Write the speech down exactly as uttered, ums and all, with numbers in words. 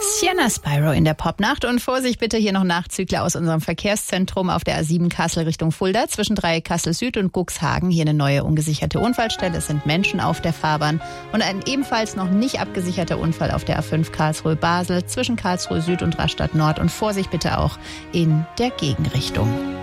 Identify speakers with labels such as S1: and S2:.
S1: Sienna Spyro in der Popnacht. Und Vorsicht bitte, hier noch Nachzügler aus unserem Verkehrszentrum auf der A sieben Kassel Richtung Fulda. Zwischen Dreieck Kassel Süd und Cuxhagen hier eine neue ungesicherte Unfallstelle. Es sind Menschen auf der Fahrbahn. Und ein ebenfalls noch nicht abgesicherter Unfall auf der A fünf Karlsruhe Basel zwischen Karlsruhe Süd und Rastatt Nord. Und Vorsicht bitte auch in der Gegenrichtung.